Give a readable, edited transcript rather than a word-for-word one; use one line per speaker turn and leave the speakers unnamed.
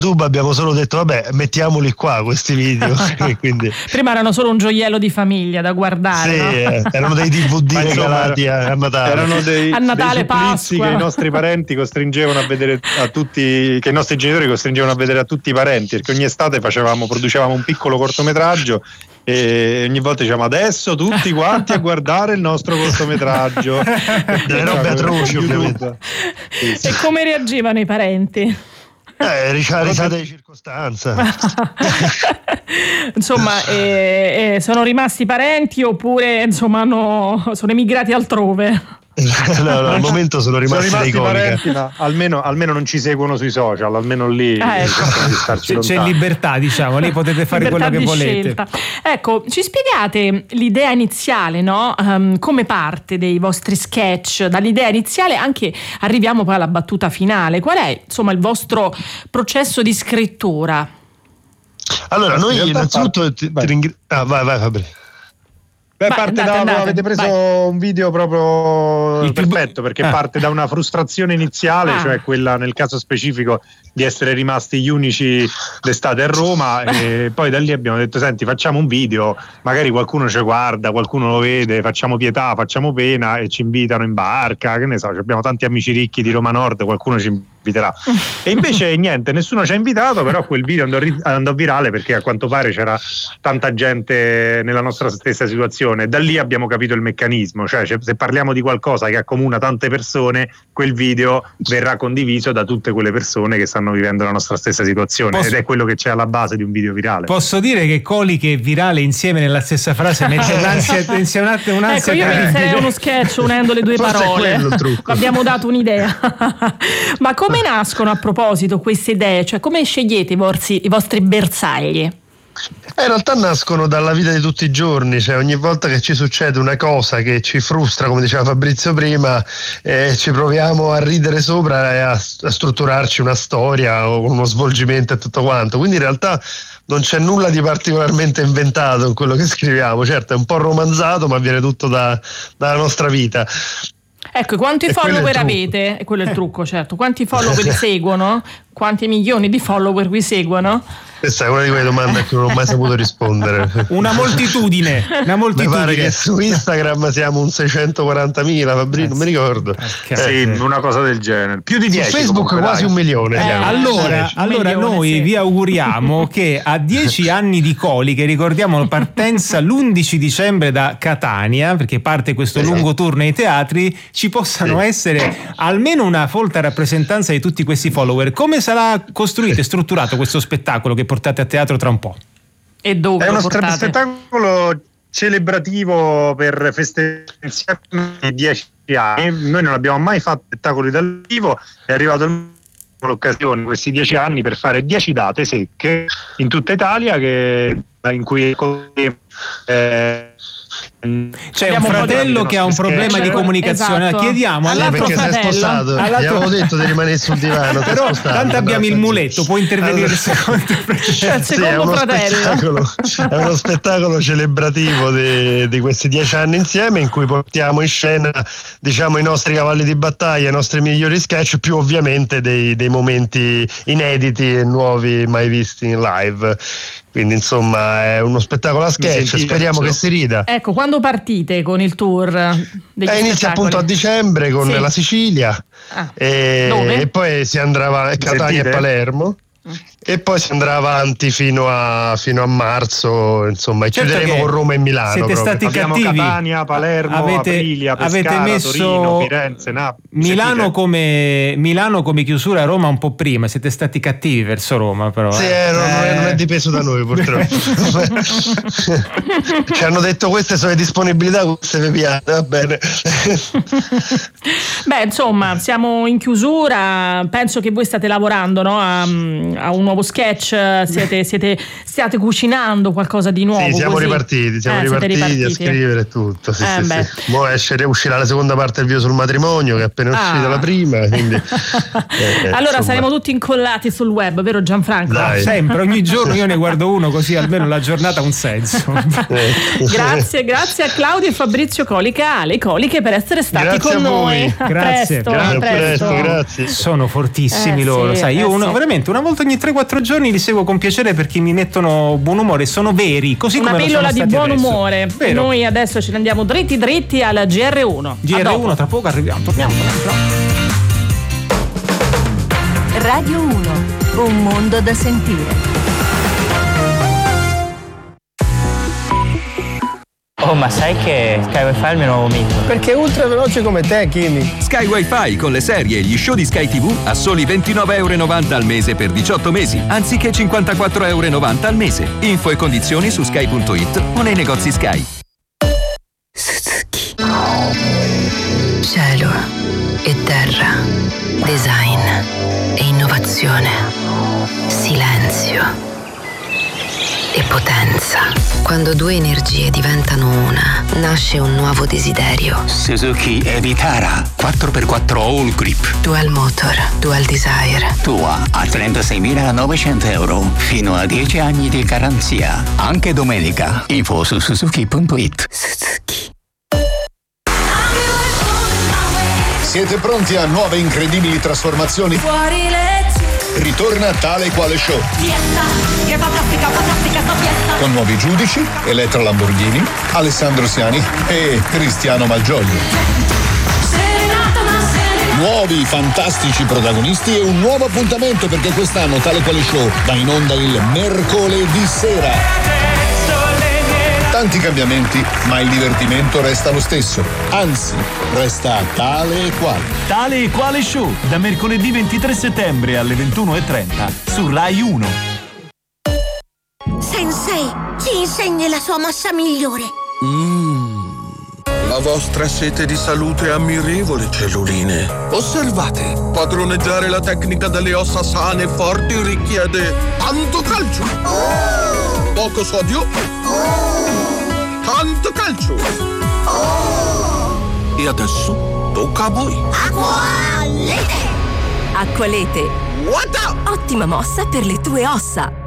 YouTube abbiamo solo detto vabbè, mettiamoli qua questi video. Quindi...
Prima erano solo un gioiello di famiglia da guardare.
Sì, erano dei DVD regalati a Natale.
Erano
a Natale,
dei supplizi
Pasqua.
che i nostri parenti costringevano a vedere a tutti, che i nostri genitori costringevano a vedere a tutti i parenti, perché ogni estate producevamo un piccolo cortometraggio e ogni volta diciamo adesso tutti quanti a guardare il nostro cortometraggio.
Delle robe atroci, ovviamente.
Sì. E come reagivano i parenti?
Risate di circostanza.
Insomma, sono rimasti parenti oppure insomma sono emigrati altrove?
No, al momento sono rimasti dei
parenti, ma almeno non ci seguono sui social, almeno lì
c'è libertà, diciamo, lì potete fare
libertà
quello che volete.
Scelta. Ecco, ci spiegate l'idea iniziale, no? Come parte dei vostri sketch, dall'idea iniziale anche arriviamo poi alla battuta finale. Qual è, insomma, il vostro processo di scrittura?
Allora, noi innanzitutto vai Fabri.
Avete preso un video proprio perfetto, perché parte da una frustrazione iniziale, cioè quella nel caso specifico di essere rimasti gli unici d'estate a Roma, e poi da lì abbiamo detto senti, facciamo un video, magari qualcuno ci guarda, qualcuno lo vede, facciamo pietà, facciamo pena e ci invitano in barca, che ne so, abbiamo tanti amici ricchi di Roma Nord, qualcuno ci inviterà. E invece niente, nessuno ci ha invitato, però quel video andò virale perché a quanto pare c'era tanta gente nella nostra stessa situazione. Da lì abbiamo capito il meccanismo, cioè se parliamo di qualcosa che accomuna tante persone, quel video verrà condiviso da tutte quelle persone che stanno vivendo la nostra stessa situazione, ed è quello che c'è alla base di un video virale.
Posso dire che Coliche e virale insieme nella stessa frase mette un'ansia.
Ecco, io penserei a uno sketch unendo le due parole. Abbiamo dato un'idea. Ma come nascono a proposito queste idee? Cioè come scegliete i vostri bersagli?
In realtà nascono dalla vita di tutti i giorni, cioè ogni volta che ci succede una cosa che ci frustra, come diceva Fabrizio prima, ci proviamo a ridere sopra e a strutturarci una storia o uno svolgimento e tutto quanto, quindi in realtà non c'è nulla di particolarmente inventato in quello che scriviamo, certo è un po' romanzato ma viene tutto dalla nostra vita.
Ecco, quanti follower avete? E quello è il trucco, certo. Quanti follower vi seguono? Quanti milioni di follower vi seguono?
Questa è una di quelle domande a cui non ho mai saputo rispondere.
Una moltitudine.
Mi pare che su Instagram siamo un 640.000, Fabrizio, non mi ricordo.
Sì, una cosa del genere. Più di 10.
Su Facebook comunque, quasi 1 milione.
Allora noi vi auguriamo che a 10 anni di Coliche, ricordiamo partenza l'11 dicembre da Catania, perché parte questo lungo tour nei teatri, ci possano essere almeno una folta rappresentanza di tutti questi follower. Come sarà costruito e strutturato questo spettacolo che portate a teatro tra un po'?
E dove?
È uno spettacolo celebrativo per festeggiare insieme i 10 anni. Noi non abbiamo mai fatto spettacoli dal vivo, è arrivato l'occasione questi 10 anni per fare 10 date secche in tutta Italia in cui
c'è un fratello che ha un problema di comunicazione.
Esatto.
Chiediamo all'altro
perché
fratello,
si è spostato, gli avevo detto di rimanere sul divano,
però tanto abbiamo il muletto, può intervenire il secondo
fratello.
È uno spettacolo celebrativo di questi 10 anni insieme, in cui portiamo in scena, diciamo, i nostri cavalli di battaglia, i nostri migliori sketch, più ovviamente dei momenti inediti e nuovi mai visti in live. Quindi insomma è uno spettacolo a sketch, speriamo che si rida.
Ecco, quando partite con il tour degli
inizia appunto a dicembre con la Sicilia e poi si andrà a Catania e Palermo. E poi si andrà avanti fino a marzo, insomma, e chiuderemo con Roma e Milano.
Siete stati cattivi.
Catania, Palermo, Aprilia, Pescara,
avete messo
Torino, Firenze, Napoli.
Milano come chiusura, Roma un po' prima. Siete stati cattivi verso Roma, però.
Sì, non è dipeso da noi, purtroppo. Ci hanno detto queste sono le disponibilità, queste vi piace, va bene.
Beh, insomma, siamo in chiusura. Penso che voi state lavorando, no, a un nuovo sketch, stiate cucinando qualcosa di nuovo.
Sì, siamo ripartiti a scrivere tutto. Sì. Mo uscirà la seconda parte del video sul matrimonio, che è appena uscita la prima, quindi
allora saremo tutti incollati sul web, vero Gianfranco?
Dai.
Sempre, ogni giorno io ne guardo uno, così almeno la giornata ha un senso.
Grazie a Claudio e Fabrizio Colica, le Coliche, per essere stati con noi.
Grazie.
Presto.
Grazie.
Sono fortissimi loro, sai, io veramente una volta ascolto ogni 3-4 giorni, li seguo con piacere perché mi mettono buon umore, sono veri, così
una
come
pillola di buon
adesso.
umore.
Vero.
Noi adesso ce ne andiamo dritti al GR1.
GR1, tra poco arriviamo, torniamo.
Radio 1, un mondo da sentire.
Oh, ma sai che Sky Wi-Fi è il mio nuovo mito?
Perché è ultra veloce come te, Kimi.
Sky Wi-Fi con le serie e gli show di Sky TV a soli €29,90 al mese per 18 mesi, anziché €54,90 al mese. Info e condizioni su sky.it o nei negozi Sky.
Suzuki. Cielo e terra, design e innovazione, silenzio e potenza. Quando due energie diventano una, nasce un nuovo desiderio.
Suzuki Evitara 4x4 All Grip.
Dual motor, dual desire.
Tua a €36.900 fino a 10 anni di garanzia. Anche domenica. Info su suzuki.it.
Suzuki.
Siete pronti a nuove incredibili trasformazioni?
Fuori legge.
Ritorna Tale e Quale Show.
Fiesta, che fantastica sta fiesta.
Con nuovi giudici, Elettra Lamborghini, Alessandro Siani e Cristiano Malgioglio. Nuovi fantastici protagonisti e un nuovo appuntamento, perché quest'anno Tale e Quale Show va in onda il mercoledì sera. Tanti cambiamenti, ma il divertimento resta lo stesso. Anzi, resta tale e quale.
Tale e Quale Show, da mercoledì 23 settembre alle 21:30 su Rai 1.
Sensei, ci insegni la sua mossa migliore.
La vostra sete di salute è ammirevole, celluline. Osservate, padroneggiare la tecnica delle ossa sane e forti richiede tanto calcio, poco sodio, tanto calcio. E adesso tocca a voi.
Acqualete.
Acqualete.
What?
Ottima mossa per le tue ossa.